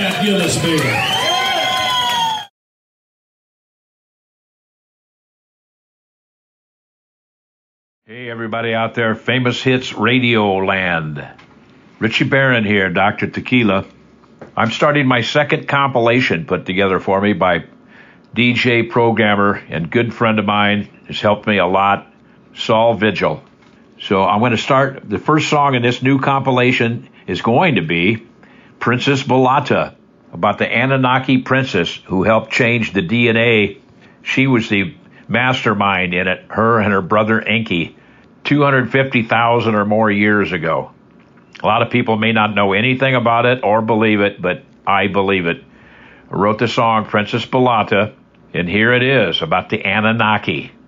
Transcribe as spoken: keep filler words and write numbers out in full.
Matt Gillespie. Hey, everybody out there, Famous Hits Radio Land. Richie Barron here, Doctor Tequila. I'm starting my second compilation put together for me by D J, programmer, and good friend of mine. Has helped me a lot, Saul Vigil. So I'm going to start, the first song in this new compilation is going to be Princess Balata, about the Anunnaki princess who helped change the D N A. She was the mastermind in it, her and her brother Enki, two hundred fifty thousand or more years ago. A lot of people may not know anything about it or believe it, but I believe it. I wrote the song Princess Balata, and here it is about the Anunnaki.